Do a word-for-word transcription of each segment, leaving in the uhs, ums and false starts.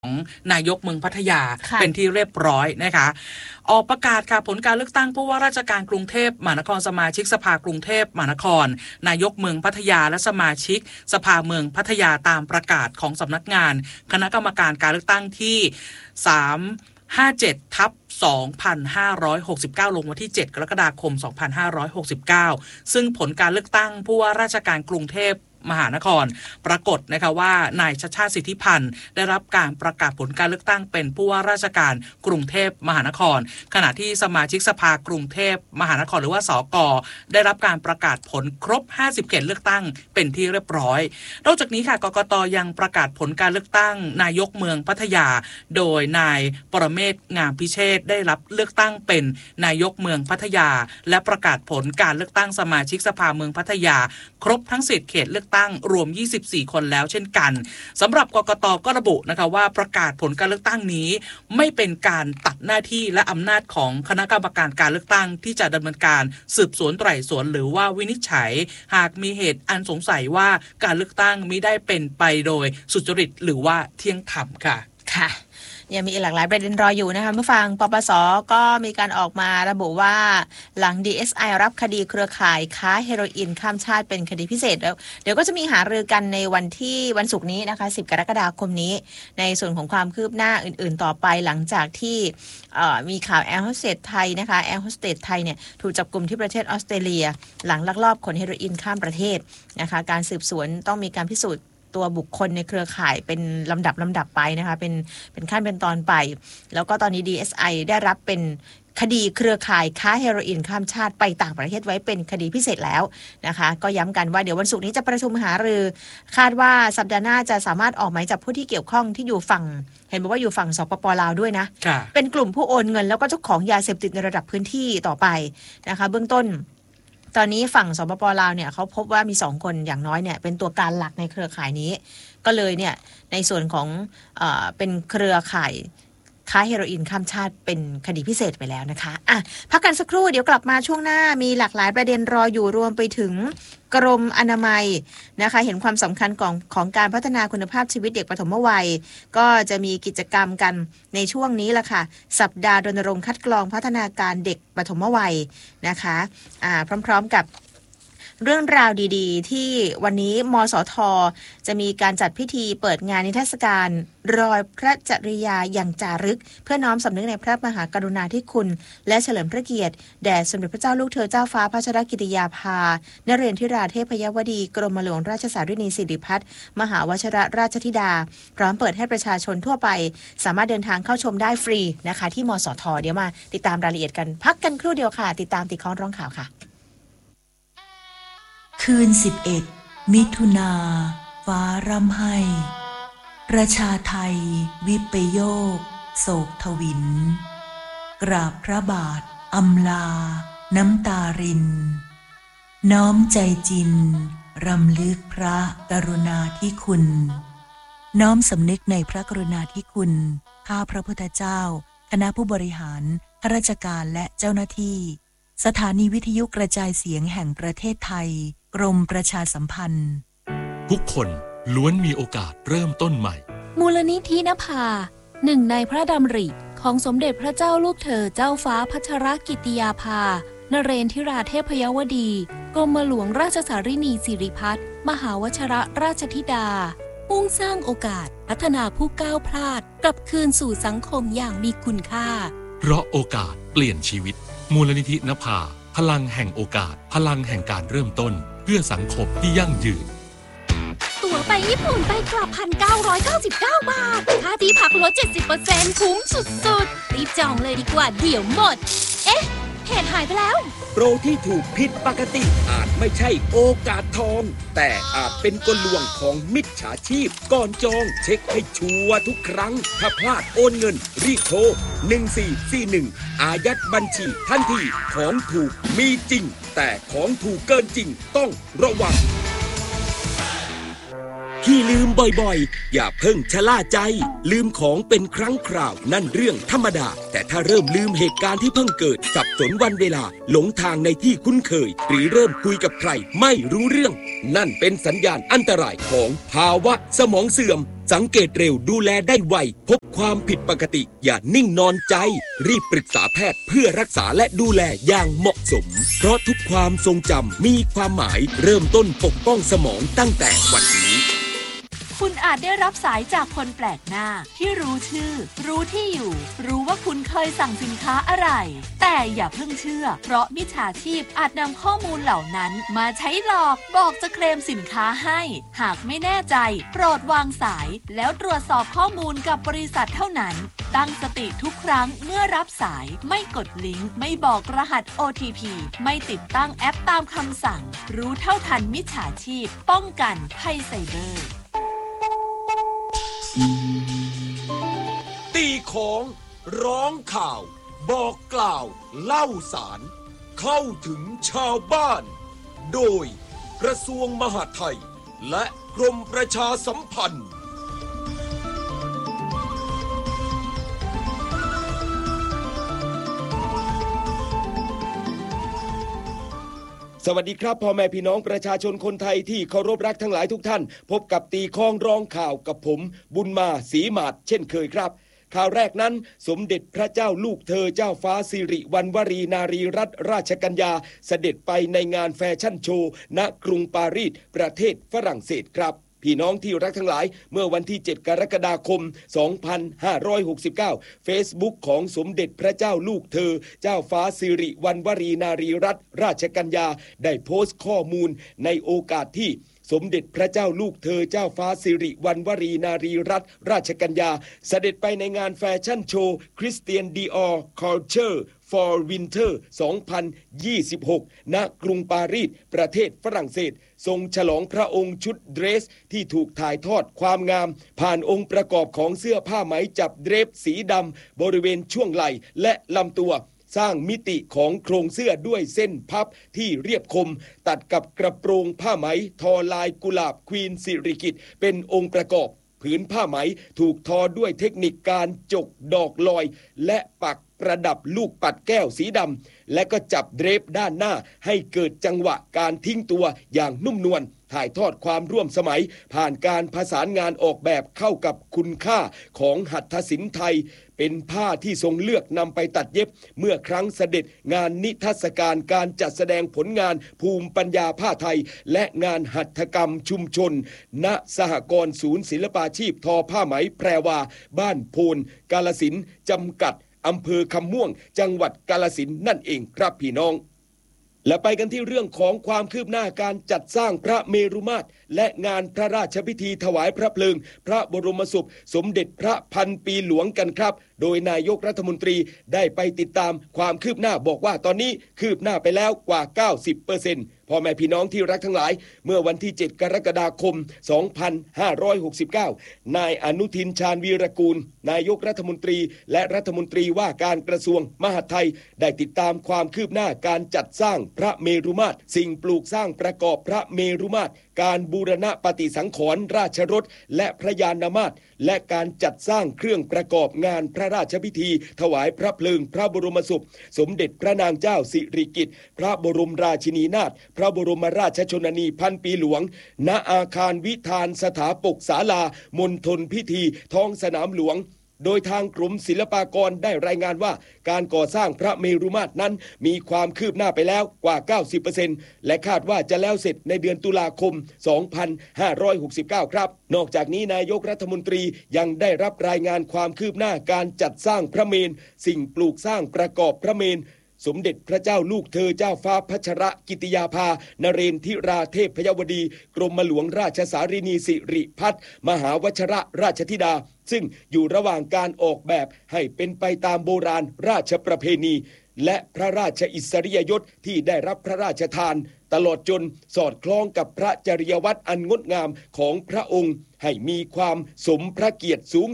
ของนายกเมืองพัทยาเป็นที่เรียบร้อยนะคะออกประกาศค่ะผลการเลือกตั้งผู้ว่าราชการกรุงเทพมหานครสมาชิกสภากรุงเทพมหานครนายกเมืองพัทยาและสมาชิกสภาเมืองพัทยาตามประกาศของสำนักงานคณะกรรมการการเลือกตั้งที่สามห้าเจ็ดทับสองพันห้าร้อยหกสิบเก้าลงวันที่เจ็ดกรกฎาคมสองพันห้าร้อยหกสิบเก้าซึ่งผลการเลือกตั้งผู้ว่าราชการกรุงเทพมหานครปรากฏนะคะว่านายชัชชาติสิทธิพันธ์ได้รับการประกาศผลการเลือกตั้งเป็นผู้ว่าราชการกรุงเทพมหานครขณะที่สมาชิกสภากรุงเทพมหานครหรือว่าสกได้รับการประกาศผลครบห้าสิบเขตเลือกตั้งเป็นที่เรียบร้อยนอกจากนี้ค่ะกกต.ยังประกาศผลการเลือกตั้งนายกเมืองพัทยาโดยนายปรเมศ งามพิเชษฐ์ได้รับเลือกตั้งเป็นนายกเมืองพัทยาและประกาศผลการเลือกตั้งสมาชิกสภาเมืองพัทยาครบทั้งสิบเขตเลือกตั้งรวมยี่สิบสี่คนแล้วเช่นกันสำหรับกกต.ก็ระบุนะคะว่าประกาศผลการเลือกตั้งนี้ไม่เป็นการตัดหน้าที่และอำนาจของคณะกรรมการการเลือกตั้งที่จะดำเนินการสืบสวนไตร่สวนหรือว่าวินิจฉัยหากมีเหตุอันสงสัยว่าการเลือกตั้งมิได้เป็นไปโดยสุจริตหรือว่าเที่ยงธรรมค่ะค่ะยังมีหลากหลายประเด็นรออยู่นะคะเมื่อฟังปปส.ก็มีการออกมาระบุว่าหลัง ดี เอส ไอ รับคดีเครือข่ายค้าเฮโรอีนข้ามชาติเป็นคดีพิเศษแล้วเดี๋ยวก็จะมีหารือกันในวันที่วันศุกร์นี้นะคะสิบกรกฎาคมนี้ในส่วนของความคืบหน้าอื่นๆต่อไปหลังจากที่มีข่าวแอร์โฮสเตสไทยนะคะแอร์โฮสเตสไทยเนี่ยถูกจับกุมที่ประเทศออสเตรเลียหลังลักลอบขนเฮโรอีนข้ามประเทศนะคะการสืบสวนต้องมีการพิสูจน์ตัวบุคคลในเครือข่ายเป็นลำดับลำดับไปนะคะเป็นเป็นขั้นเป็นตอนไปแล้วก็ตอนนี้ ดี เอส ไอ ได้รับเป็นคดีเครือข่ายค้าเฮโรอีนข้ามชาติไปต่างประเทศไว้เป็นคดีพิเศษแล้วนะคะก็ย้ำกันว่าเดี๋ยววันศุกร์นี้จะประชุมหารือคาดว่าสัปดาห์หน้าจะสามารถออกหมายจับผู้ที่เกี่ยวข้องที่อยู่ฝั่งเห็นบอกว่าอยู่ฝั่งสปป.ลาวด้วยนะเป็นกลุ่มผู้โอนเงินแล้วก็เจ้าของยาเสพติดในระดับพื้นที่ต่อไปนะคะเบื้องต้นตอนนี้ฝั่งสปป.ลาวเนี่ยเขาพบว่ามีสองคนอย่างน้อยเนี่ยเป็นตัวการหลักในเครือข่ายนี้ก็เลยเนี่ยในส่วนของเอ่อเป็นเครือข่ายค้าเฮโรอีนข้ามชาติเป็นคดีพิเศษไปแล้วนะคะอ่ะพักกันสักครู่เดี๋ยวกลับมาช่วงหน้ามีหลากหลายประเด็นรออยู่รวมไปถึงกรมอนามัยนะคะเห็นความสำคัญของของการพัฒนาคุณภาพชีวิตเด็กปฐมวัยก็จะมีกิจกรรมกันในช่วงนี้แหละค่ะสัปดาห์รณรงค์คัดกรองพัฒนาการเด็กปฐมวัยนะคะอ่าพร้อมๆกับเรื่องราวดีๆที่วันนี้มสท.จะมีการจัดพิธีเปิดงานนิทรรศการรอยพระจริยาอย่างจารึกเพื่อน้อมสำนึกในพระมหากรุณาธิคุณและเฉลิมพระเกียรติแด่สมเด็จพระเจ้าลูกเธอเจ้าฟ้าพัชรกิติยาภานเรศธิราเทพยวดีกรมหลวงราชสารินีสิริพัฒน์มหาวชิรราชธิดาพร้อมเปิดให้ประชาชนทั่วไปสามารถเดินทางเข้าชมได้ฟรีนะคะที่มสท.เดี๋ยวมาติดตามรายละเอียดกันพักกันครู่เดียวค่ะติดตามติดข้อร้องข่าวค่ะคืนสิบเอ็ดมิถุนาฟ้าร่ำไห้ประชาไทยวิปโยคโศกทวินกราบพระบาทอำลาน้ำตารินน้อมใจจินรำลึกพระกรุณาธิคุณน้อมสำนึกในพระกรุณาธิคุณข้าพระพุทธเจ้าคณะผู้บริหารข้าราชการและเจ้าหน้าที่สถานีวิทยุกระจายเสียงแห่งประเทศไทยกรมประชาสัมพันธ์ทุกคนล้วนมีโอกาสเริ่มต้นใหม่มูลนิธินภาหนึ่งในพระดำริของสมเด็จพระเจ้าลูกเธอเจ้าฟ้าพัชรกิติยาภานเรศธิราเทพยวดีกรมหลวงราชสารินีสิริพัฒน์มหาวชิรราชธิดามุ่งสร้างโอกาสพัฒนาผู้ก้าวพลาดกลับคืนสู่สังคมอย่างมีคุณค่าเพราะโอกาสเปลี่ยนชีวิตมูลนิธินภาพลังแห่งโอกาสพลังแห่งการเริ่มต้นเพื่อสังคมที่ยั่งยืนตั๋วไปญี่ปุ่นไปกลับ หนึ่งพันเก้าร้อยเก้าสิบเก้า บาทค่าที่พักลด เจ็ดสิบเปอร์เซ็นต์ คุ้มสุดๆรีบจองเลยดีกว่าเดี๋ยวหมดเอ๊ะเพจหายไปแล้วโปรที่ถูกผิดปกติอาจไม่ใช่โอกาสทองแต่อาจเป็นกลลวงของมิจฉาชีพก่อนจองเช็คให้ชัวร์ทุกครั้งถ้าพลาดโอนเงินรีบโทรหนึ่งสี่สี่หนึ่งอายัดบัญชีทันทีของถูกมีจริงแต่ของถูกเกินจริงต้องระวังที่ลืมบ่อยๆอย่าเพิ่งชะล่าใจลืมของเป็นครั้งคราวนั่นเรื่องธรรมดาแต่ถ้าเริ่มลืมเหตุการณ์ที่เพิ่งเกิดสับสนวันเวลาหลงทางในที่คุ้นเคยหรือเริ่มคุยกับใครไม่รู้เรื่องนั่นเป็นสัญญาณอันตรายของภาวะสมองเสื่อมสังเกตเร็วดูแลได้ไวพบความผิดปกติอย่านิ่งนอนใจรีบปรึกษาแพทย์เพื่อรักษาและดูแลอย่างเหมาะสมเพราะทุกความทรงจำมีความหมายเริ่มต้นปกป้องสมองตั้งแต่วันนี้คุณอาจได้รับสายจากคนแปลกหน้าที่รู้ชื่อรู้ที่อยู่รู้ว่าคุณเคยสั่งสินค้าอะไรแต่อย่าเพิ่งเชื่อเพราะมิจฉาชีพอาจนำข้อมูลเหล่านั้นมาใช้หลอกบอกจะเคลมสินค้าให้หากไม่แน่ใจโปรดวางสายแล้วตรวจสอบข้อมูลกับบริษัทเท่านั้นตั้งสติทุกครั้งเมื่อรับสายไม่กดลิงก์ไม่บอกรหัส โอ ที พี ไม่ติดตั้งแอปตามคำสั่งรู้เท่าทันมิจฉาชีพป้องกันภัยไซเบอร์ตีของร้องข่าวบอกกล่าวเล่าสารเข้าถึงชาวบ้านโดยกระทรวงมหาดไทยและกรมประชาสัมพันธ์สวัสดีครับพ่อแม่พี่น้องประชาชนคนไทยที่เคารพรักทั้งหลายทุกท่านพบกับตีข้องร้องข่าวกับผมบุญมาศรีหมาดเช่นเคยครับข่าวแรกนั้นสมเด็จพระเจ้าลูกเธอเจ้าฟ้าสิริวัณวรีนารีรัตนราชกัญญาเสด็จไปในงานแฟชั่นโชว์ณกรุงปารีสประเทศฝรั่งเศสครับพี่น้องที่รักทั้งหลายเมื่อวันที่เจ็ดกรกฎาคมสองพันห้าร้อยหกสิบเก้า Facebook ของสมเด็จพระเจ้าลูกเธอเจ้าฟ้าสิริวัณวรีนารีรัตนราชกัญญาได้โพสต์ข้อมูลในโอกาสที่สมเด็จพระเจ้าลูกเธอเจ้าฟ้าสิริวัณวรีนารีรัตนราชกัญญาเสด็จไปในงานแฟชั่นโชว์ Christian Dior Culture for Winter สองพันยี่สิบหก ณ กรุงปารีสประเทศฝรั่งเศสทรงฉลองพระองค์ชุดเดรสที่ถูกถ่ายทอดความงามผ่านองค์ประกอบของเสื้อผ้าไหมจับเดรปสีดำบริเวณช่วงไหล่และลำตัวสร้างมิติของโครงเสื้อด้วยเส้นพับที่เรียบคมตัดกับกระโปรงผ้าไหมทอลายกุหลาบควีนสิริกิติ์เป็นองค์ประกอบผืนผ้าไหมถูกทอด้วยเทคนิคการจกดอกลอยและปักประดับลูกปัดแก้วสีดำและก็จับเดรปด้านหน้าให้เกิดจังหวะการทิ้งตัวอย่างนุ่มนวลถ่ายทอดความร่วมสมัยผ่านการผสานงานออกแบบเข้ากับคุณค่าของหัตถศิลป์ไทยเป็นผ้าที่ทรงเลือกนำไปตัดเย็บเมื่อครั้งเสด็จงานนิทรรศการการจัดแสดงผลงานภูมิปัญญาผ้าไทยและงานหัตถกรรมชุมชนณสหกรณ์ศูนย์ศิลปาชีพทอผ้าไหมแพรวาบ้านโพนกาฬสินธุ์จำกัดอำเภอคำม่วงจังหวัดกาฬสินธุ์นั่นเองครับพี่น้องและไปกันที่เรื่องของความคืบหน้าการจัดสร้างพระเมรุมาตรและงานพระราชพิธีถวายพระเพลิงพระบรมศพสมเด็จพระพันปีหลวงกันครับโดยนายกรัฐมนตรีได้ไปติดตามความคืบหน้าบอกว่าตอนนี้คืบหน้าไปแล้วกว่า เก้าสิบเปอร์เซ็นต์ พ่อแม่พี่น้องที่รักทั้งหลายเมื่อวันที่เจ็ดกรกฎาคมสองพันห้าร้อยหกสิบเก้านายอนุทินชาญวีรกูลนายกรัฐมนตรีและรัฐมนตรีว่าการกระทรวงมหาดไทยได้ติดตามความคืบหน้าการจัดสร้างพระเมรุมาตรสิ่งปลูกสร้างประกอบพระเมรุมาตรการบูรณะปฏิสังขรณ์ราชรถและพระยานมาตรและการจัดสร้างเครื่องประกอบงานพระราชพิธีถวายพระเพลิงพระบรมศพสมเด็จพระนางเจ้าสิริกิติ์พระบรมราชินีนาถพระบรมราชชนนีพันปีหลวงณอาคารวิธานสถาปกศาลามณฑลพิธีท้องสนามหลวงโดยทางกรมศิลปากรได้รายงานว่าการก่อสร้างพระเมรุมาตรนั้นมีความคืบหน้าไปแล้วกว่า เก้าสิบเปอร์เซ็นต์ และคาดว่าจะแล้วเสร็จในเดือนตุลาคมสองพันห้าร้อยหกสิบเก้าครับนอกจากนี้นายกรัฐมนตรียังได้รับรายงานความคืบหน้าการจัดสร้างพระเมรุสิ่งปลูกสร้างประกอบพระเมรุสมเด็จพระเจ้าลูกเธอเจ้าฟ้าพัชรกิติยาภานเรนทิราเทพยวดีกรมหลวงราชสารินีสิริพัฒน์มหาวชรราชธิดาซึ่งอยู่ระหว่างการออกแบบให้เป็นไปตามโบราณราชประเพณีและพระราชอิสริยยศที่ได้รับพระราชทานตลอดจนสอดคล้องกับพระจริยวัตรอันงดงามของพระองค์ให้มีความสมพระเกียรติสูงสุด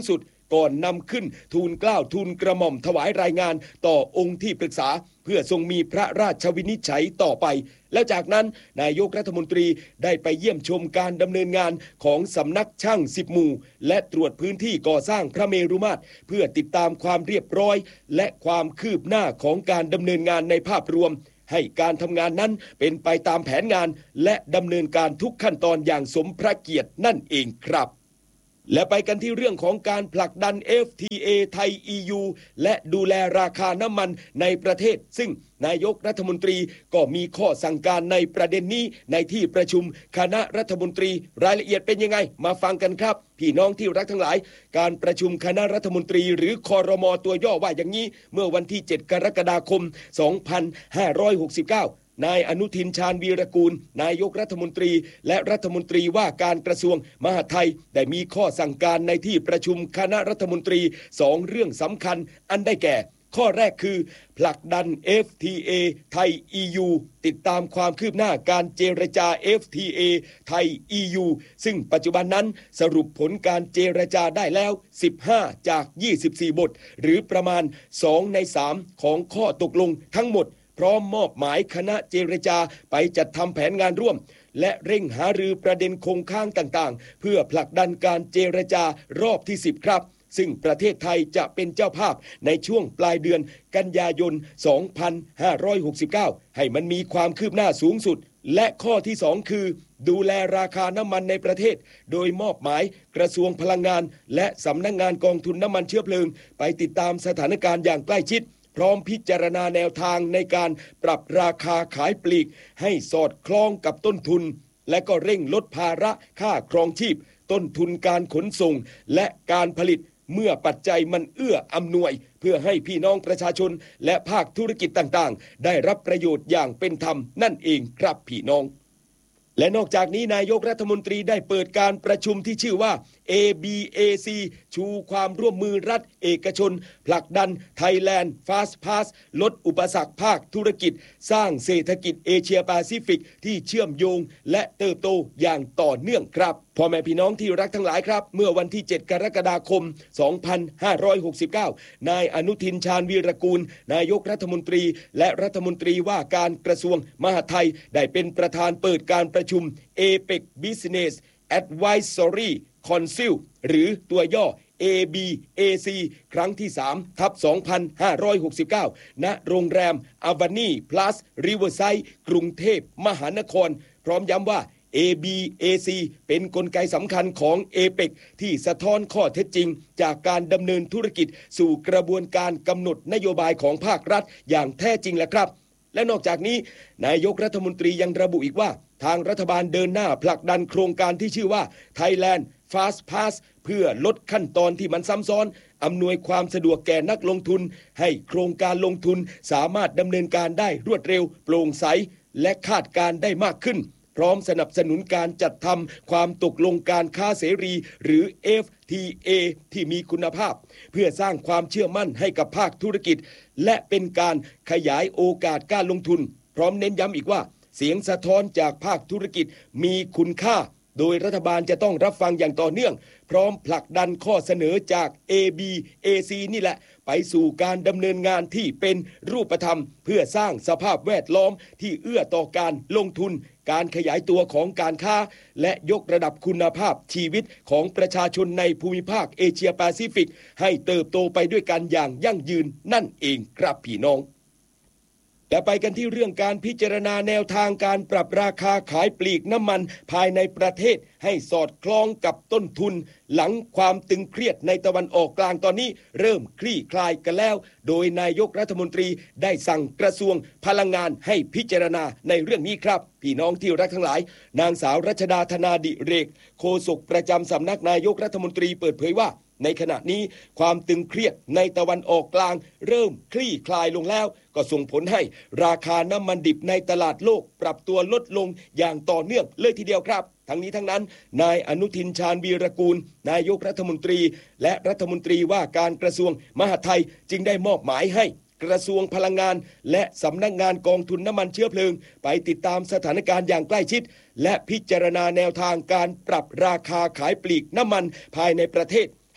ก่อนนำขึ้นทูลเกล้าทูลกระหม่อมถวายรายงานต่อองค์ที่ปรึกษาเพื่อทรงมีพระราชวินิจฉัยต่อไปแล้วจากนั้นนายกรัฐมนตรีได้ไปเยี่ยมชมการดำเนินงานของสำนักช่างสิบหมู่และตรวจพื้นที่ก่อสร้างพระเมรุมาตรเพื่อติดตามความเรียบร้อยและความคืบหน้าของการดำเนินงานในภาพรวมให้การทำงานนั้นเป็นไปตามแผนงานและดำเนินการทุกขั้นตอนอย่างสมพระเกียรตินั่นเองครับและไปกันที่เรื่องของการผลักดัน เอฟ ที เอ ไทย อี ยู และดูแลราคาน้ำมันในประเทศซึ่งนายกรัฐมนตรีก็มีข้อสั่งการในประเด็นนี้ในที่ประชุมคณะรัฐมนตรีรายละเอียดเป็นยังไงมาฟังกันครับพี่น้องที่รักทั้งหลายการประชุมคณะรัฐมนตรีหรือครม.ตัวย่อว่าอย่างนี้เมื่อวันที่เจ็ดกรกฎาคมสองพันห้าร้อยหกสิบเก้านายอนุทินชาญวีรกูลนายกรัฐมนตรีและรัฐมนตรีว่าการกระทรวงมหาดไทยได้มีข้อสั่งการในที่ประชุมคณะรัฐมนตรีสองเรื่องสำคัญอันได้แก่ข้อแรกคือผลักดัน เอฟ ที เอ ไทย อี ยู ติดตามความคืบหน้าการเจรจา เอฟ ที เอ ไทย อี ยู ซึ่งปัจจุบันนั้นสรุปผลการเจรจาได้แล้วสิบห้าจากยี่สิบสี่บทหรือประมาณสองในสามของข้อตกลงทั้งหมดพร้อมมอบหมายคณะเจรจาไปจัดทำแผนงานร่วมและเร่งหารือประเด็นคงค้างต่างๆเพื่อผลักดันการเจรจารอบที่สิบครับซึ่งประเทศไทยจะเป็นเจ้าภาพในช่วงปลายเดือนกันยายนสองพันห้าร้อยหกสิบเก้าให้มันมีความคืบหน้าสูงสุดและข้อที่สองคือดูแลราคาน้ำมันในประเทศโดยมอบหมายกระทรวงพลังงานและสำนักงานกองทุนน้ำมันเชื้อเพลิงไปติดตามสถานการณ์อย่างใกล้ชิดพร้อมพิจารณาแนวทางในการปรับราคาขายปลีกให้สอดคล้องกับต้นทุนและก็เร่งลดภาระค่าครองชีพต้นทุนการขนส่งและการผลิตเมื่อปัจจัยมันเอื้ออำนวยเพื่อให้พี่น้องประชาชนและภาคธุรกิจต่างๆได้รับประโยชน์อย่างเป็นธรรมนั่นเองครับพี่น้องและนอกจากนี้นายกรัฐมนตรีได้เปิดการประชุมที่ชื่อว่า เอ บี เอ ซี ชูความร่วมมือรัฐเอกชนผลักดัน Thailand Fast Pass ลดอุปสรรคภาคธุรกิจสร้างเศรษฐกิจเอเชียแปซิฟิกที่เชื่อมโยงและเติบโตอย่างต่อเนื่องครับพ่อแม่พี่น้องที่รักทั้งหลายครับเมื่อวันที่เจ็ดกรกฎาคมสองพันห้าร้อยหกสิบเก้านายอนุทินชาญวีรกูลนายกรัฐมนตรีและรัฐมนตรีว่าการกระทรวงมหาดไทยได้เป็นประธานเปิดการประชุม เอ เปค Business Advisory Council หรือตัวย่อ เอ บี เอ ซี ครั้งที่สามทับสองพันห้าร้อยหกสิบเก้าณโรงแรม Avani Plus Riverside กรุงเทพมหานครพร้อมย้ำว่า เอ บี เอ ซี เป็นกลไกสำคัญของ เอ เปค ที่สะท้อนข้อเท็จจริงจากการดำเนินธุรกิจสู่กระบวนการกำหนดนโยบายของภาครัฐอย่างแท้จริงแหละครับและนอกจากนี้นายกรัฐมนตรียังระบุอีกว่าทางรัฐบาลเดินหน้าผลักดันโครงการที่ชื่อว่า Thailand Fast Pass เพื่อลดขั้นตอนที่มันซ้ำซ้อนอำนวยความสะดวกแก่นักลงทุนให้โครงการลงทุนสามารถดำเนินการได้รวดเร็วโปร่งใสและคาดการได้มากขึ้นพร้อมสนับสนุนการจัดทำความตกลงการค้าเสรีหรือ เอฟ ที เอ ที่มีคุณภาพเพื่อสร้างความเชื่อมั่นให้กับภาคธุรกิจและเป็นการขยายโอกาสการลงทุนพร้อมเน้นย้ำอีกว่าเสียงสะท้อนจากภาคธุรกิจมีคุณค่าโดยรัฐบาลจะต้องรับฟังอย่างต่อเนื่องพร้อมผลักดันข้อเสนอจาก เอ บี เอ ซี นี่แหละไปสู่การดำเนินงานที่เป็นรูปธรรมเพื่อสร้างสภาพแวดล้อมที่เอื้อต่อการลงทุนการขยายตัวของการค้าและยกระดับคุณภาพชีวิตของประชาชนในภูมิภาคเอเชียแปซิฟิกให้เติบโตไปด้วยกันอย่างยั่งยืนนั่นเองครับพี่น้องและไปกันที่เรื่องการพิจารณาแนวทางการปรับราคาขายปลีกน้ำมันภายในประเทศให้สอดคล้องกับต้นทุนหลังความตึงเครียดในตะวันออกกลางตอนนี้เริ่มคลี่คลายกันแล้วโดยนายกรัฐมนตรีได้สั่งกระทรวงพลังงานให้พิจารณาในเรื่องนี้ครับพี่น้องที่รักทั้งหลายนางสาวรัชดาธนาดิเรกโฆษกประจำสำนักนายกรัฐมนตรีเปิดเผยว่าในขณะนี้ความตึงเครียดในตะวันออกกลางเริ่มคลี่คลายลงแล้วก็ส่งผลให้ราคาน้ำมันดิบในตลาดโลกปรับตัวลดลงอย่างต่อเนื่องเลยทีเดียวครับทั้งนี้ทั้งนั้นนายอนุทินชาญวีรกูลนายกรัฐมนตรีและรัฐมนตรีว่าการกระทรวงมหาดไทยจึงได้มอบหมายให้กระทรวงพลังงานและสำนักงานกองทุนน้ำมันเชื้อเพลิงไปติดตามสถานการณ์อย่างใกล้ชิดและพิจารณาแนวทางการปรับราคาขายปลีกน้ำมันภายในประเทศ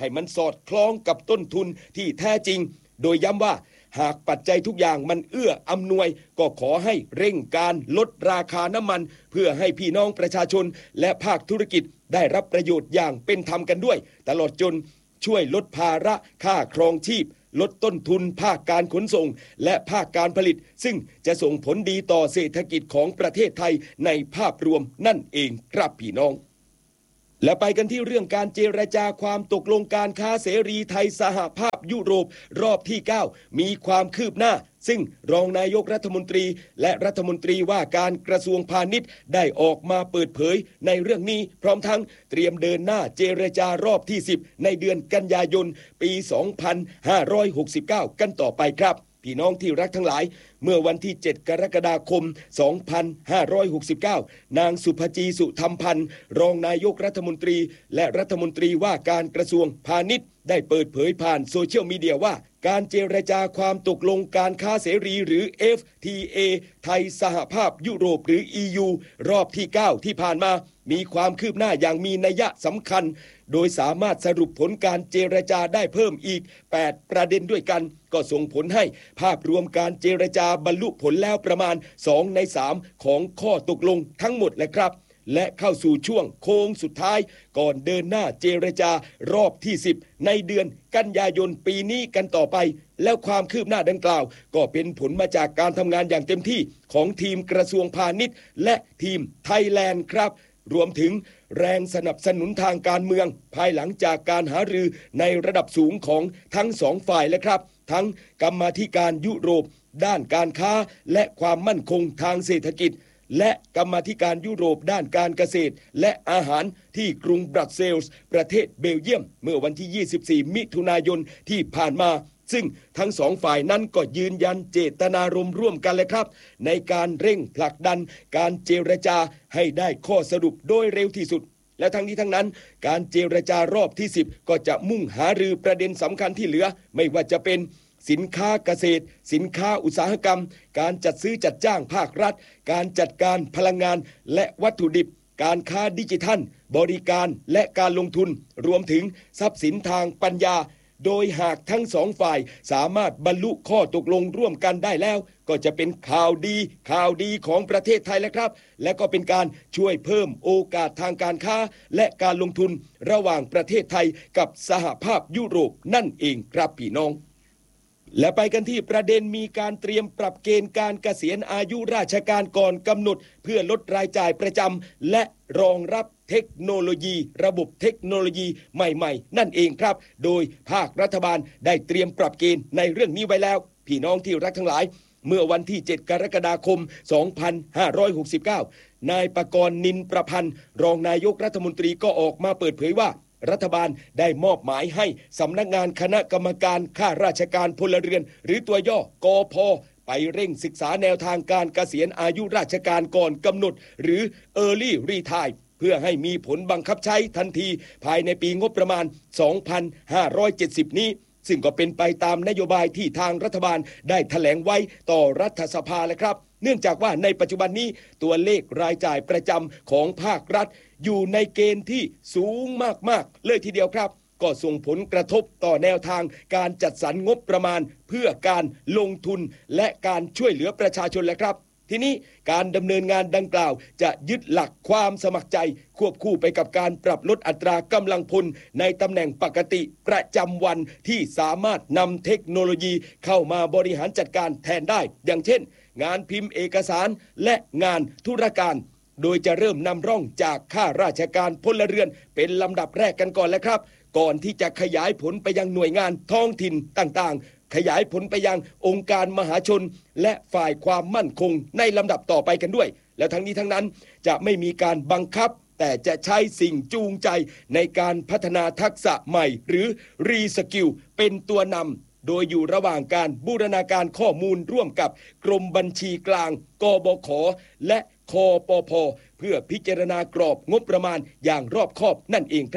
ให้มันสอดคล้องกับต้นทุนที่แท้จริงโดยย้ำว่าหากปัจจัยทุกอย่างมันเอื้ออำนวยก็ขอให้เร่งการลดราคาน้ำมันเพื่อให้พี่น้องประชาชนและภาคธุรกิจได้รับประโยชน์อย่างเป็นธรรมกันด้วยตลอดจนช่วยลดภาระค่าครองชีพลดต้นทุนภาคการขนส่งและภาคการผลิตซึ่งจะส่งผลดีต่อเศรษฐกิจของประเทศไทยในภาพรวมนั่นเองครับพี่น้องและไปกันที่เรื่องการเจรจาความตกลงการค้าเสรีไทยสหภาพยุโรปรอบที่เก้ามีความคืบหน้าซึ่งรองนายกรัฐมนตรีและรัฐมนตรีว่าการกระทรวงพาณิชย์ได้ออกมาเปิดเผยในเรื่องนี้พร้อมทั้งเตรียมเดินหน้าเจรจารอบที่สิบในเดือนกันยายนปีสองพันห้าร้อยหกสิบเก้ากันต่อไปครับพี่น้องที่รักทั้งหลายเมื่อวันที่เจ็ดกรกฎาคมสองพันห้าร้อยหกสิบเก้านางสุภจีสุธรรมพันธ์รองนายกรัฐมนตรีและรัฐมนตรีว่าการกระทรวงพาณิชย์ได้เปิดเผยผ่านโซเชียลมีเดียว่าการเจรจาความตกลงการค้าเสรีหรือ เอฟ ที เอ ไทยสหภาพยุโรปหรือ อี ยู รอบที่เก้าที่ผ่านมามีความคืบหน้าอย่างมีนัยสำคัญโดยสามารถสรุปผลการเจรจาได้เพิ่มอีกแปดประเด็นด้วยกันก็ส่งผลให้ภาพรวมการเจรจาบรรลุผลแล้วประมาณสองในสามของข้อตกลงทั้งหมดแหละครับและเข้าสู่ช่วงโค้งสุดท้ายก่อนเดินหน้าเจรจารอบที่สิบในเดือนกันยายนปีนี้กันต่อไปแล้วความคืบหน้าดังกล่าวก็เป็นผลมาจากการทำงานอย่างเต็มที่ของทีมกระทรวงพาณิชย์และทีมไทยแลนด์ครับรวมถึงแรงสนับสนุนทางการเมืองภายหลังจากการหารือในระดับสูงของทั้งสองฝ่ายและครับทั้งกรรมาธิการยุโรปด้านการค้าและความมั่นคงทางเศรษฐกิจและกรรมาธิการยุโรปด้านการเกษตรและอาหารที่กรุงบรัสเซลส์ประเทศเบลเยียมเมื่อวันที่ยี่สิบสี่มิถุนายนที่ผ่านมาซึ่งทั้งสองฝ่ายนั้นก็ยืนยันเจตนารมณ์ร่วมกันเลยครับในการเร่งผลักดันการเจรจาให้ได้ข้อสรุปโดยเร็วที่สุดและทั้งนี้ทั้งนั้นการเจรจารอบที่สิบก็จะมุ่งหารือประเด็นสำคัญที่เหลือไม่ว่าจะเป็นสินค้าเกษตรสินค้าอุตสาหกรรมการจัดซื้อจัดจ้างภาครัฐการจัดการพลังงานและวัตถุดิบการค้าดิจิทัลบริการและการลงทุนรวมถึงทรัพย์สินทางปัญญาโดยหากทั้งสองฝ่ายสามารถบรรลุข้อตกลงร่วมกันได้แล้วก็จะเป็นข่าวดีข่าวดีของประเทศไทยแล้วครับและก็เป็นการช่วยเพิ่มโอกาสทางการค้าและการลงทุนระหว่างประเทศไทยกับสหภาพยุโรปนั่นเองครับพี่น้องและไปกันที่ประเด็นมีการเตรียมปรับเกณฑ์การเกษียณอายุราชการก่อนกำหนดเพื่อลดรายจ่ายประจำและรองรับเทคโนโลยีระบบเทคโนโลยีใหม่ๆนั่นเองครับโดยภาครัฐบาลได้เตรียมปรับเกณฑ์ในเรื่องนี้ไว้แล้วพี่น้องที่รักทั้งหลายเมื่อวันที่เจ็ดกรกฎาคมสองพันห้าร้อยหกสิบเก้านายปกรณ์นินประพันธ์รองนายกรัฐมนตรีก็ออกมาเปิดเผยว่ารัฐบาลได้มอบหมายให้สำนักงานคณะกรรมการข้าราชการพลเรือนหรือตัวย่อกพ.ไปเร่งศึกษาแนวทางการเกษียณอายุราชการก่อนกำหนดหรือ Early Retire เพื่อให้มีผลบังคับใช้ทันทีภายในปีงบประมาณสองพันห้าร้อยเจ็ดสิบนี้ซึ่งก็เป็นไปตามนโยบายที่ทางรัฐบาลได้แถลงไว้ต่อรัฐสภาแล้วครับเนื่องจากว่าในปัจจุบันนี้ตัวเลขรายจ่ายประจำของภาครัฐอยู่ในเกณฑ์ที่สูงมากๆเลยทีเดียวครับก็ส่งผลกระทบต่อแนวทางการจัดสรรงบประมาณเพื่อการลงทุนและการช่วยเหลือประชาชนแล้วครับทีนี้การดำเนินงานดังกล่าวจะยึดหลักความสมัครใจควบคู่ไปกับการปรับลดอัตรากำลังพลในตำแหน่งปกติประจำวันที่สามารถนำเทคโนโลยีเข้ามาบริหารจัดการแทนได้อย่างเช่นงานพิมพ์เอกสารและงานธุรการโดยจะเริ่มนำร่องจากข้าราชการพลเรือนเป็นลำดับแรกกันก่อนแล้วครับก่อนที่จะขยายผลไปยังหน่วยงานท้องถิ่นต่างๆขยายผลไปยังองค์การมหาชนและฝ่ายความมั่นคงในลำดับต่อไปกันด้วยแล้วทั้งนี้ทั้งนั้นจะไม่มีการบังคับแต่จะใช้สิ่งจูงใจในการพัฒนาทักษะใหม่หรือรีสกิลเป็นตัวนำโดยอยู่ระหว่างการบูรณาการข้อมูลร่วมกับกรมบัญชีกลางกบข.และคปภ.เพื่อพิจารณากรอบงบประมาณอย่างรอบคอบนั่นเองครับ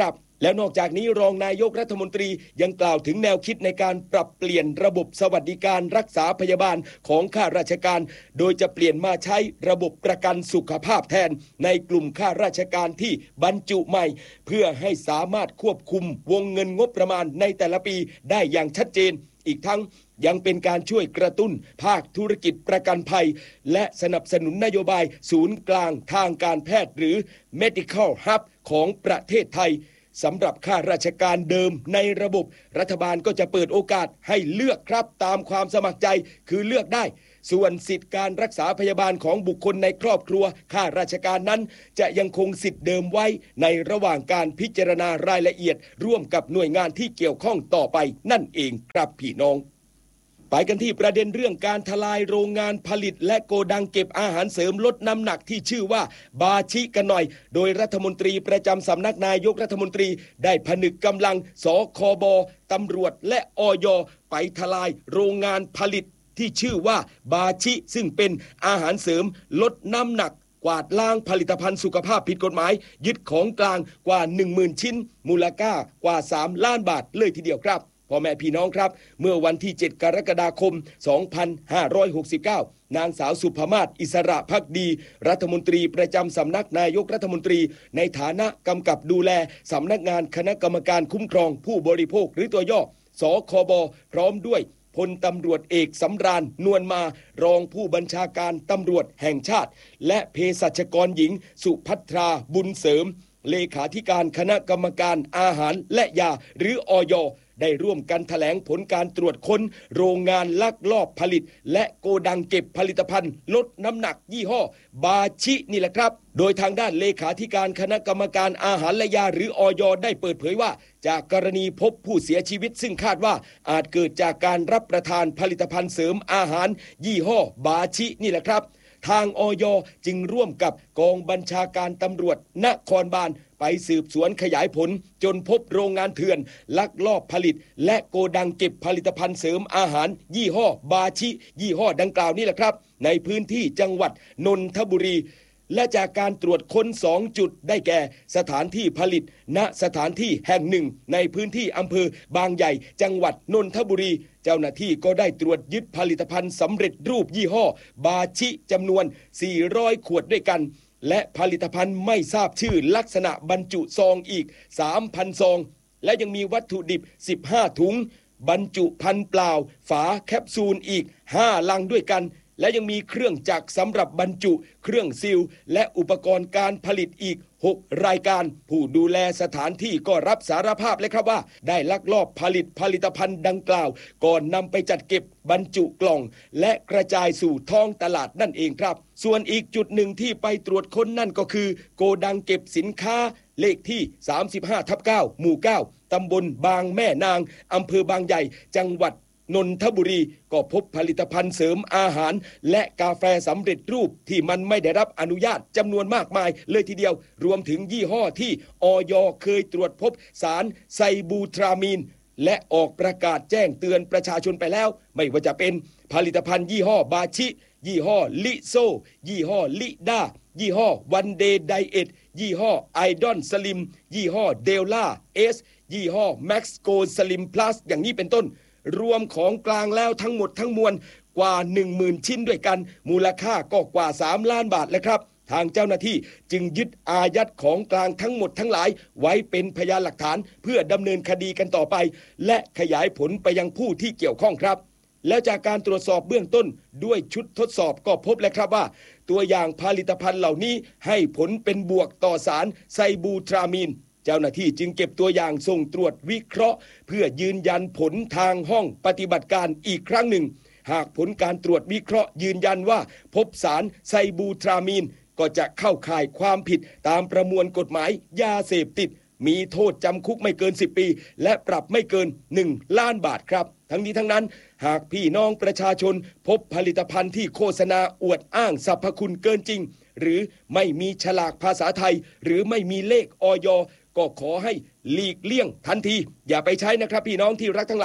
แล้วนอกจากนี้รองนายกรัฐมนตรียังกล่าวถึงแนวคิดในการปรับเปลี่ยนระบบสวัสดิการรักษาพยาบาลของข้าราชการโดยจะเปลี่ยนมาใช้ระบบประกันสุขภาพแทนในกลุ่มข้าราชการที่บรรจุใหม่เพื่อให้สามารถควบคุมวงเงินงบประมาณในแต่ละปีได้อย่างชัดเจนอีกทั้งยังเป็นการช่วยกระตุ้นภาคธุรกิจประกันภัยและสนับสนุนนโยบายศูนย์กลางทางการแพทย์หรือ Medical Hub ของประเทศไทยสำหรับข้าราชการเดิมในระบบรัฐบาลก็จะเปิดโอกาสให้เลือกครับตามความสมัครใจคือเลือกได้ส่วนสิทธิการรักษาพยาบาลของบุคคลในครอบครัวข้าราชการนั้นจะยังคงสิทธิเดิมไว้ในระหว่างการพิจารณารายละเอียดร่วมกับหน่วยงานที่เกี่ยวข้องต่อไปนั่นเองครับพี่น้องไปกันที่ประเด็นเรื่องการทลายโรงงานผลิตและโกดังเก็บอาหารเสริมลดน้ำหนักที่ชื่อว่าบาชิกันหน่อยโดยรัฐมนตรีประจำสำนักนายกรัฐมนตรีได้ผนึกกำลังสคบตำรวจและอย.ไปทลายโรงงานผลิตที่ชื่อว่าบาชิซึ่งเป็นอาหารเสริมลดน้ำหนักกวาดล้างผลิตภัณฑ์สุขภาพผิดกฎหมายยึดของกลางกว่า หนึ่งหมื่น ชิ้นมูลค่ากว่าสามล้านบาทเลยทีเดียวครับพ่อแม่พี่น้องครับเมื่อวันที่เจ็ดกรกฎาคมสองพันห้าร้อยหกสิบเก้านางสาวสุภมาศอิสระภักดีรัฐมนตรีประจำสำนักนายกรัฐมนตรีในฐานะกำกับดูแลสำนักงานคณะกรรมการคุ้มครองผู้บริโภคหรือตัวย่อสคบพร้อมด้วยพลตำรวจเอกสำราญนวลมารองผู้บัญชาการตำรวจแห่งชาติและเภสัชกรหญิงสุภัทราบุญเสริมเลขาธิการคณะกรรมการอาหารและยาหรืออย.ได้ร่วมกันแถลงผลการตรวจค้นโรงงานลักลอบผลิตและโกดังเก็บผลิตภัณฑ์ลดน้ำหนักยี่ห้อบาชินี่แหละครับโดยทางด้านเลขาธิการคณะกรรมการอาหารและยาหรืออย.ได้เปิดเผยว่าจากกรณีพบผู้เสียชีวิตซึ่งคาดว่าอาจเกิดจากการรับประทานผลิตภัณฑ์เสริมอาหารยี่ห้อบาชินี่แหละครับทางอย.จึงร่วมกับกองบัญชาการตำรวจนครบาลไปสืบสวนขยายผลจนพบโรงงานเถื่อนลักลอบผลิตและโกดังเก็บผลิตภัณฑ์เสริมอาหารยี่ห้อบาชิยี่ห้อดังกล่าวนี่แหละครับในพื้นที่จังหวัดนนทบุรีและจากการตรวจค้นสองจุดได้แก่สถานที่ผลิตณสถานที่แห่งหนึ่งในพื้นที่อำเภอบางใหญ่จังหวัดนนทบุรีเจ้าหน้าที่ก็ได้ตรวจยึดผลิตภัณฑ์สำเร็จรูปยี่ห้อบาชิจำนวนสี่ร้อยขวดด้วยกันและผลิตภัณฑ์ไม่ทราบชื่อลักษณะบรรจุซองอีก สามพัน ซองและยังมีวัตถุดิบสิบห้าถุงบรรจุภัณฑ์เปล่าฝาแคปซูลอีกห้าลังด้วยกันและยังมีเครื่องจักรสำหรับบรรจุเครื่องซีลและอุปกรณ์การผลิตอีกหกรายการผู้ดูแลสถานที่ก็รับสารภาพเลยครับว่าได้ลักลอบผลิตผลิตภัณฑ์ดังกล่าวก่อนนำไปจัดเก็บบรรจุกล่องและกระจายสู่ท้องตลาดนั่นเองครับส่วนอีกจุดหนึ่งที่ไปตรวจค้นนั่นก็คือโกดังเก็บสินค้าเลขที่ สามสิบห้าทับเก้า หมู่เก้าตำบลบางแม่นางอำเภอบางใหญ่จังหวัดนนทบุรีก็พบผลิตภัณฑ์เสริมอาหารและกาแฟสำเร็จรูปที่มันไม่ได้รับอนุญาตจำนวนมากมายเลยทีเดียวรวมถึงยี่ห้อที่อย.เคยตรวจพบสารไซบูทรามีนและออกประกาศแจ้งเตือนประชาชนไปแล้วไม่ว่าจะเป็นผลิตภัณฑ์ยี่ห้อบาชิยี่ห้อลิโซยี่ห้อลิด้ายี่ห้อวันเดย์ไดเอทยี่ห้อไอดอนสลิมยี่ห้อเดลล่าเอสยี่ห้อแม็กซ์โกสลิมพลัสอย่างนี้เป็นต้นรวมของกลางแล้วทั้งหมดทั้งมวลกว่า หนึ่งหมื่น ชิ้นด้วยกันมูลค่าก็กว่าสามล้านบาทแล้วครับทางเจ้าหน้าที่จึงยึดอายัดของกลางทั้งหมดทั้งหลายไว้เป็นพยานหลักฐานเพื่อดำเนินคดีกันต่อไปและขยายผลไปยังผู้ที่เกี่ยวข้องครับแล้วจากการตรวจสอบเบื้องต้นด้วยชุดทดสอบก็พบแล้วครับว่าตัวอย่างผลิตภัณฑ์เหล่านี้ให้ผลเป็นบวกต่อสารไซบูทรามีนเจ้าหน้าที่จึงเก็บตัวอย่างส่งตรวจวิเคราะห์เพื่อยืนยันผลทางห้องปฏิบัติการอีกครั้งหนึ่งหากผลการตรวจวิเคราะห์ยืนยันว่าพบสารไซบูทรามีนก็จะเข้าข่ายความผิดตามประมวลกฎหมายยาเสพติดมีโทษจำคุกไม่เกินสิบปีและปรับไม่เกินหนึ่งล้านบาทครับทั้งนี้ทั้งนั้นหากพี่น้องประชาชนพบผลิตภัณฑ์ที่โฆษณาอวดอ้างสรรพคุณเกินจริงหรือไม่มีฉลากภาษาไทยหรือไม่มีเลขอย.ก็ขอให้หลีกเลี่ยงทันทีอย่าไปใช้นะครับพี่น้องที่รักทั้งหลาย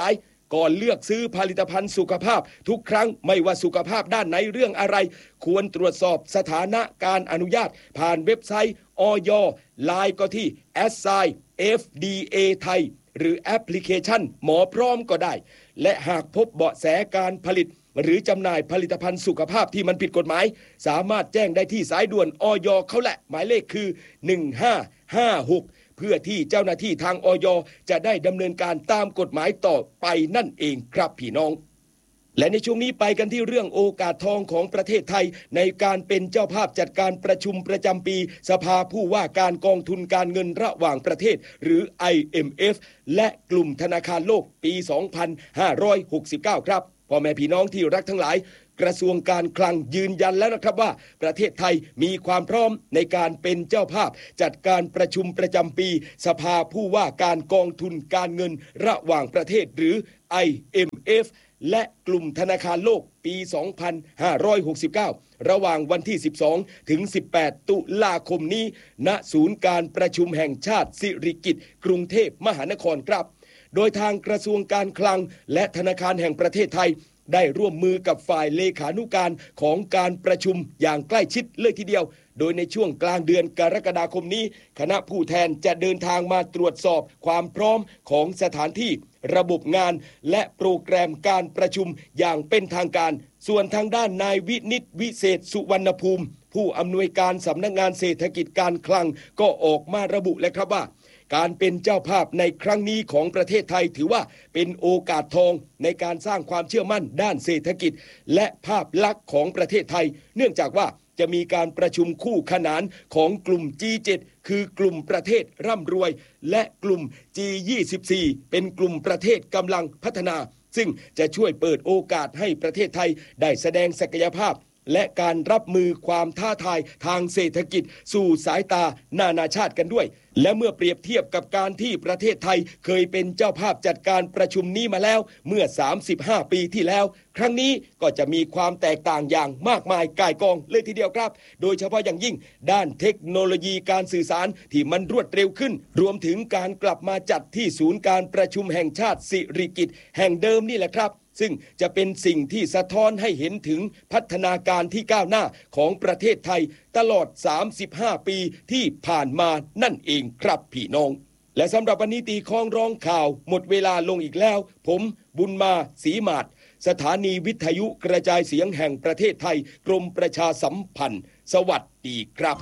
ก่อนเลือกซื้อผลิตภัณฑ์สุขภาพทุกครั้งไม่ว่าสุขภาพด้านไหนเรื่องอะไรควรตรวจสอบสถานะการอนุญาตผ่านเว็บไซต์อย ไลน์ก็ที่ แอท ไซน์ เอฟ ดี เอ ไทยหรือแอปพลิเคชันหมอพร้อมก็ได้และหากพบเบาะแสการผลิตหรือจำหน่ายผลิตภัณฑ์สุขภาพที่มันผิดกฎหมายสามารถแจ้งได้ที่สายด่วนอย เขาแหละหมายเลขคือหนึ่งห้าห้าหกเพื่อที่เจ้าหน้าที่ทางอย จะได้ดำเนินการตามกฎหมายต่อไปนั่นเองครับพี่น้องและในช่วงนี้ไปกันที่เรื่องโอกาสทองของประเทศไทยในการเป็นเจ้าภาพจัดการประชุมประจำปีสภาผู้ว่าการกองทุนการเงินระหว่างประเทศหรือ ไอ เอ็ม เอฟ และกลุ่มธนาคารโลกปี สองพันห้าร้อยหกสิบเก้า ครับพ่อแม่พี่น้องที่รักทั้งหลายกระทรวงการคลังยืนยันแล้วนะครับว่าประเทศไทยมีความพร้อมในการเป็นเจ้าภาพจัดการประชุมประจำปีสภาผู้ว่าการกองทุนการเงินระหว่างประเทศหรือ ไอ เอ็ม เอฟ และกลุ่มธนาคารโลกปี สองพันห้าร้อยหกสิบเก้า ระหว่างวันที่ สิบสอง ถึง สิบแปด ตุลาคมนี้ณศูนย์การประชุมแห่งชาติสิริกิติ์กรุงเทพมหานครครับโดยทางกระทรวงการคลังและธนาคารแห่งประเทศไทยได้ร่วมมือกับฝ่ายเลขานุการของการประชุมอย่างใกล้ชิดเลยทีเดียวโดยในช่วงกลางเดือนกรกฎาคมนี้คณะผู้แทนจะเดินทางมาตรวจสอบความพร้อมของสถานที่ระบบงานและโปรแกรมการประชุมอย่างเป็นทางการส่วนทางด้านนายวินิตวิเศษสุวรรณภูมิผู้อำนวยการสำนักงานเศรษฐกิจการคลังก็ออกมาระบุเลยครับว่าการเป็นเจ้าภาพในครั้งนี้ของประเทศไทยถือว่าเป็นโอกาสทองในการสร้างความเชื่อมั่นด้านเศรษฐกิจและภาพลักษณ์ของประเทศไทยเนื่องจากว่าจะมีการประชุมคู่ขนานของกลุ่ม จี เจ็ด คือกลุ่มประเทศร่ำรวยและกลุ่ม จี ยี่สิบสี่ เป็นกลุ่มประเทศกำลังพัฒนาซึ่งจะช่วยเปิดโอกาสให้ประเทศไทยได้แสดงศักยภาพและการรับมือความท้าทายทางเศรษฐกิจสู่สายตานานาชาติกันด้วยและเมื่อเปรียบเทียบกับการที่ประเทศไทยเคยเป็นเจ้าภาพจัดการประชุมนี้มาแล้วเมื่อสามสิบห้าปีที่แล้วครั้งนี้ก็จะมีความแตกต่างอย่างมากมายก่ายกองเลยทีเดียวครับโดยเฉพาะอย่างยิ่งด้านเทคโนโลยีการสื่อสารที่มันรวดเร็วขึ้นรวมถึงการกลับมาจัดที่ศูนย์การประชุมแห่งชาติสิริกิติ์แห่งเดิมนี่แหละครับซึ่งจะเป็นสิ่งที่สะท้อนให้เห็นถึงพัฒนาการที่ก้าวหน้าของประเทศไทยตลอดสามสิบห้าปีที่ผ่านมานั่นเองครับพี่น้องและสำหรับวันนี้ตีคล้องร้องข่าวหมดเวลาลงอีกแล้วผมบุญมาศรีมาศสถานีวิทยุกระจายเสียงแห่งประเทศไทยกรมประชาสัมพันธ์สวัสดีครับ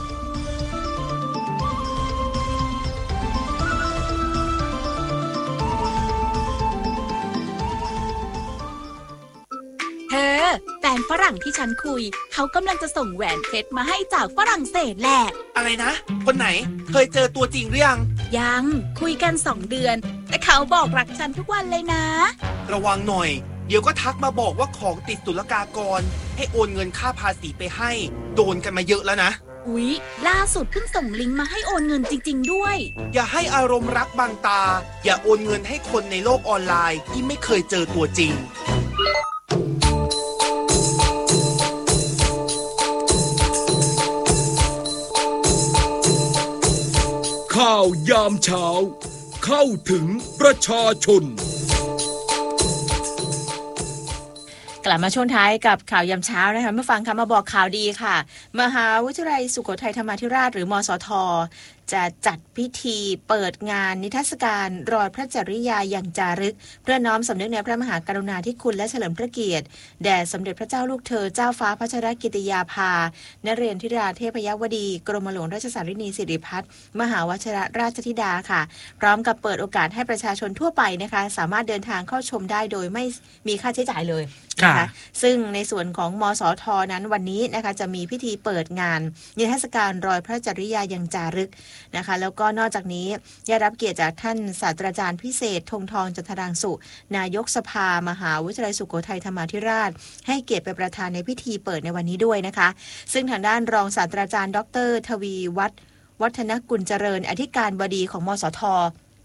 เธอแฟนฝรั่งที่ฉันคุยเขากำลังจะส่งแหวนเพชรมาให้จากฝรั่งเศสแหละอะไรนะคนไหนเคยเจอตัวจริงหรือยังยังคุยกันสองเดือนแต่เขาบอกรักฉันทุกวันเลยนะระวังหน่อยเดี๋ยวก็ทักมาบอกว่าของติดศุลกากรให้โอนเงินค่าภาษีไปให้โดนกันมาเยอะแล้วนะอุ๊ยล่าสุดเพิ่งส่งลิงก์มาให้โอนเงินจริงๆด้วยอย่าให้อารมณ์รักบังตาอย่าโอนเงินให้คนในโลกออนไลน์ที่ไม่เคยเจอตัวจริงข่าวยามเช้าเข้าถึงประชาชนกลับมาช่วงท้ายกับข่าวยามเช้านะคะมาฟังค่ะมาบอกข่าวดีค่ะมหาวิทยาลัยสุโขทัยธรรมาธิราชหรือมสท.จะจัดพิธีเปิดงานนิทรรศการรอยพระจริยาอย่างจารึกเพื่อน้อมสำนึกในพระมหากรุณาธิคุณและเฉลิมพระเกียรติแด่สมเด็จพระเจ้าลูกเธอเจ้าฟ้าพัชรกิติยาภานเรศธิราเทพยวดีกรมหลวงราชสารินีสิริพัฒน์มหาวชิรราชธิดาค่ะพร้อมกับเปิดโอกาสให้ประชาชนทั่วไปนะคะสามารถเดินทางเข้าชมได้โดยไม่มีค่าใช้จ่ายเลยนะคะซึ่งในส่วนของมสท.นั้นวันนี้นะคะจะมีพิธีเปิดงานนิทรรศการรอยพระจริยาอย่างจารึกนะคะแล้วก็นอกจากนี้ได้รับเกียรติจากท่านศาสตราจารย์พิเศษธงทองจันทรางสุนายกสภามหาวิทยาลัยสุโขทัยธรรมาธิราชให้เกียรติเป็นประธานในพิธีเปิดในวันนี้ด้วยนะคะซึ่งทางด้านรองศาสตราจารย์ดรทวีวัฒน์วัฒนกุลเจริญอธิการบดีของมสท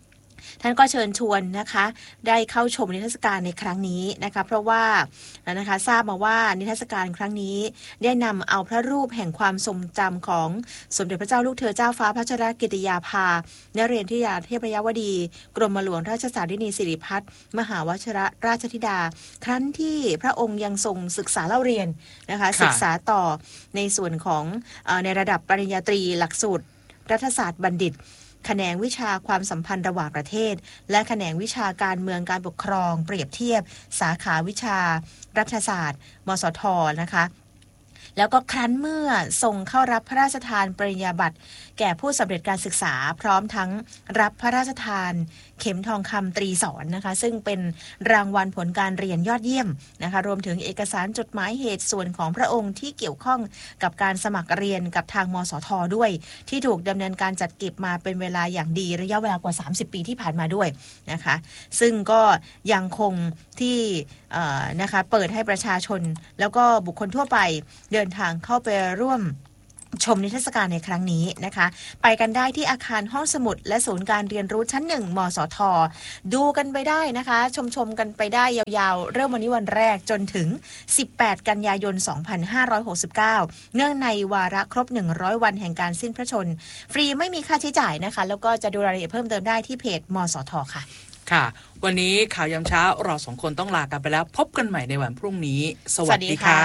ท่านก็เชิญชวนนะคะได้เข้าชมนิทรรศการในครั้งนี้นะคะเพราะว่านะคะทราบมาว่านิทรรศการครั้งนี้ได้นำเอาพระรูปแห่งความทรงจำของสมเด็จพระเจ้าลูกเธอเจ้าฟ้าพัชรกิติยาภานเรศธิดาเทพยวดีกรมหลวงราชสารินีสิริพัฒน์มหาวชิรราชธิดาครั้นที่พระองค์ยังทรงศึกษาเล่าเรียนนะคะศึกษาต่อในส่วนของเอ่อในระดับปริญญาตรีหลักสูตรรัฐศาสตร์บัณฑิตแขนงวิชาความสัมพันธ์ระหว่างประเทศและแขนงวิชาการเมืองการปกครองเปรียบเทียบสาขาวิชารัฐศาสตร์มสทนะคะแล้วก็ครั้นเมื่อทรงเข้ารับพระราชทานปริญญาบัตรแก่ผู้สำเร็จการศึกษาพร้อมทั้งรับพระราชทานเข็มทองคำตรีสอนนะคะซึ่งเป็นรางวัลผลการเรียนยอดเยี่ยมนะคะรวมถึงเอกสารจดหมายเหตุส่วนของพระองค์ที่เกี่ยวข้องกับการสมัครเรียนกับทางมสทด้วยที่ถูกดำเนินการจัดเก็บมาเป็นเวลาอย่างดีระยะเวลากว่าสามสิบปีที่ผ่านมาด้วยนะคะซึ่งก็ยังคงที่นะคะเปิดให้ประชาชนแล้วก็บุคคลทั่วไปเดินทางเข้าไปร่วมชมนิทรรศการในครั้งนี้นะคะไปกันได้ที่อาคารห้องสมุดและศูนย์การเรียนรู้ชั้นหนึ่งมสทดูกันไปได้นะคะชมชมกันไปได้ยาวๆเริ่มวันนี้วันแรกจนถึงสิบแปดกันยายนสองพันห้าร้อยหกสิบเก้าเนื่องในวาระครบหนึ่งร้อยวันแห่งการสิ้นพระชนม์ฟรีไม่มีค่าใช้จ่ายนะคะแล้วก็จะดูรายละเอียดเพิ่มเติมได้ที่เพจมสทค่ะค่ะวันนี้ข่าวยามเช้าเราสองคนต้องลากันไปแล้วพบกันใหม่ในวันพรุ่งนี้สวัสดีค่ะ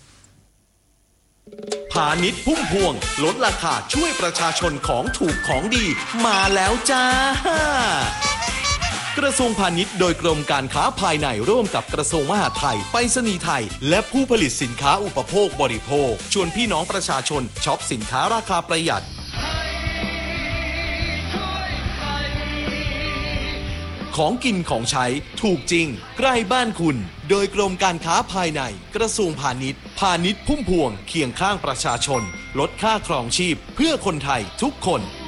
พาณิชย์พุ่มพวงลดราคาช่วยประชาชนของถูกของดีมาแล้วจ้ากระทรวงพาณิชย์โดยกรมการค้าภายในร่วมกับกระทรวงมหาดไทยไปรษณีย์ไทยและผู้ผลิตสินค้าอุปโภคบริโภคชวนพี่น้องประชาชนช็อปสินค้าราคาประหยัดของกินของใช้ถูกจริงใกล้บ้านคุณโดยกรมการค้าภายในกระทรวงพาณิชย์พาณิชย์พุ่มพวงเคียงข้างประชาชนลดค่าครองชีพเพื่อคนไทยทุกคน